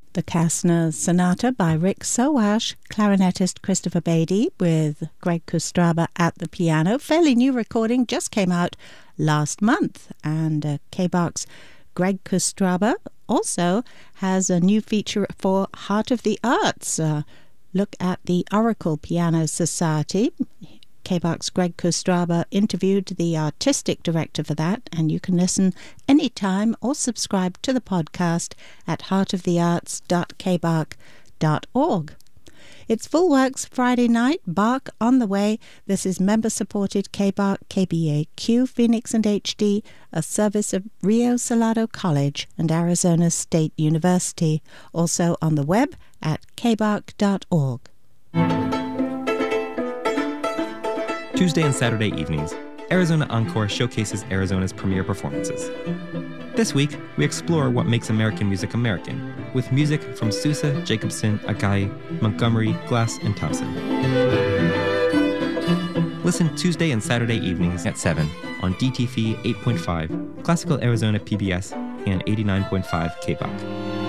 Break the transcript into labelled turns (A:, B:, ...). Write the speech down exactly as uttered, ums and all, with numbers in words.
A: The Kastner Sonata by Rick Sowash, clarinetist Christopher Beatty with Greg Kustraba at the piano. Fairly new recording, just came out last month. And uh, K-Bach's Greg Kustraba also has a new feature for Heart of the Arts. Uh, look at the Oracle Piano Society. K-Bach's Greg Kustraba interviewed the artistic director for that, and you can listen anytime or subscribe to the podcast at heart of the arts dot k bach dot org. It's Full Works Friday night, Bach on the way. This is member-supported K-Bach K B A Q Phoenix and H D, a service of Rio Salado College and Arizona State University. Also on the web at k bach dot org.
B: Tuesday and Saturday evenings, Arizona Encore showcases Arizona's premier performances. This week, we explore what makes American music American, with music from Sousa, Jacobson, Akai, Montgomery, Glass, and Thompson. Listen Tuesday and Saturday evenings at seven on D T F eight point five, Classical Arizona P B S, and eighty-nine point five K-Bach.